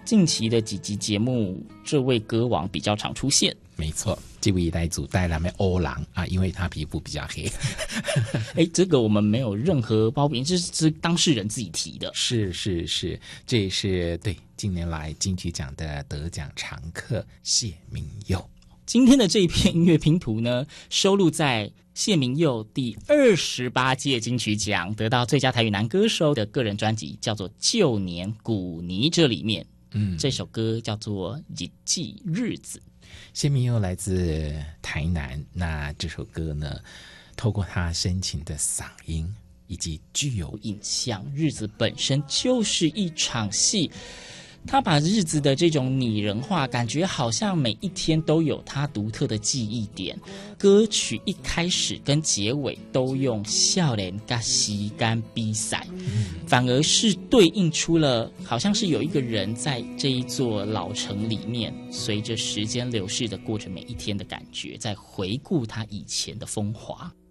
近期的几集节目，这位歌王比较常出现。 没错，这位来自带来的欧郎啊，因为他皮肤比较黑。 这个我们没有任何包庇，这是当事人自己提的。 是，这也是对近年来金曲奖的得奖常客谢明佑。 今天的这一片音乐拼图呢，收录在谢明佑第28届金曲奖得到最佳台语男歌手的个人专辑，叫做《旧年古泥》这里面。这首歌叫做《日记日子》。 谢明佑来自台南，那这首歌呢，透过他深情的嗓音以及具有印象，日子本身就是一场戏。他把日子的这种拟人化，感觉好像每一天都有他独特的记忆点。歌曲一开始跟结尾都用少年跟时间比赛，反而是对应出了好像是有一个人在这一座老城里面，随着时间流逝的过着每一天的感觉，在回顾他以前的风华。